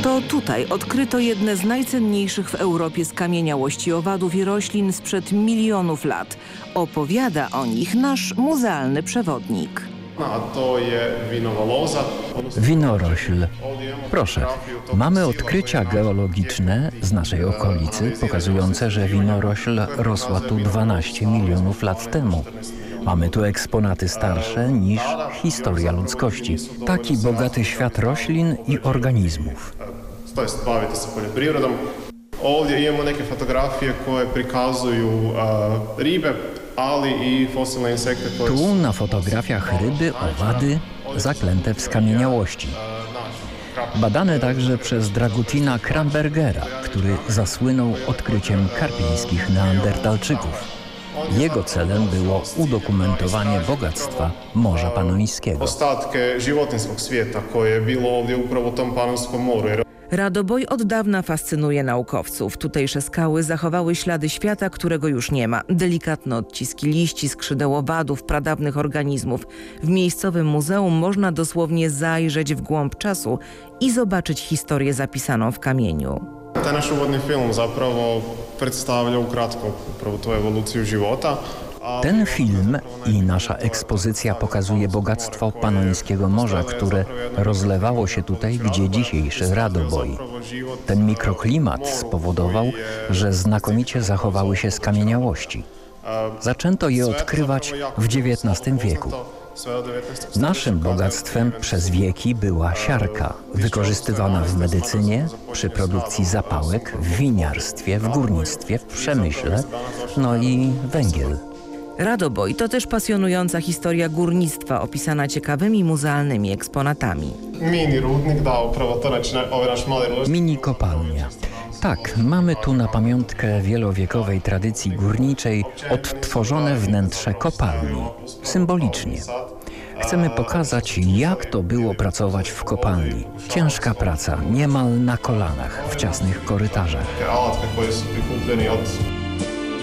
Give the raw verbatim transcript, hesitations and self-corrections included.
To tutaj odkryto jedne z najcenniejszych w Europie skamieniałości owadów i roślin sprzed milionów lat. Opowiada o nich nasz muzealny przewodnik. A to jest winowoloza. Winorośl. Proszę, mamy odkrycia geologiczne z naszej okolicy pokazujące, że winorośl rosła tu dwanaście milionów lat temu. Mamy tu eksponaty starsze niż historia ludzkości. Taki bogaty świat roślin i organizmów. To jest bavite se poljoprivredom. Ovdje imamo neke fotografije koje prikazuju uh, ribe, ali i fosilne insekte koje Tu su... na fotografiach ryby, owady zaklęte w skamieniałości. Badane także przez Dragutina Krambergera, który zasłynął odkryciem karpińskich neandertalczyków. Jego celem było udokumentowanie bogactwa Morza Panońskiego. Ostatke životinskog svijeta koje je bilo ovdje upravo u tom Panonskom moru. Radoboj od dawna fascynuje naukowców. Tutejsze skały zachowały ślady świata, którego już nie ma. Delikatne odciski liści, skrzydeł owadów, pradawnych organizmów. W miejscowym muzeum można dosłownie zajrzeć w głąb czasu i zobaczyć historię zapisaną w kamieniu. Taj naš uvodni film zapravo predstavlja ukratko upravo tu ewolucję života. Ten film i nasza ekspozycja pokazuje bogactwo Panońskiego Morza, które rozlewało się tutaj, gdzie dzisiejszy Radoboj. Ten mikroklimat spowodował, że znakomicie zachowały się skamieniałości. Zaczęto je odkrywać w dziewiętnastym wieku. Naszym bogactwem przez wieki była siarka, wykorzystywana w medycynie, przy produkcji zapałek, w winiarstwie, w górnictwie, w przemyśle, no i węgiel. Radoboj to też pasjonująca historia górnictwa, opisana ciekawymi muzealnymi eksponatami. Mini rudnik, da, upravo to znači ovaj naš mali rudnik. Mini kopalnia. Tak, mamy tu na pamiątkę wielowiekowej tradycji górniczej odtworzone wnętrze kopalni, symbolicznie. Chcemy pokazać, jak to było pracować w kopalni. Ciężka praca, niemal na kolanach, w ciasnych korytarzach. Alatke koje su prikupljeni od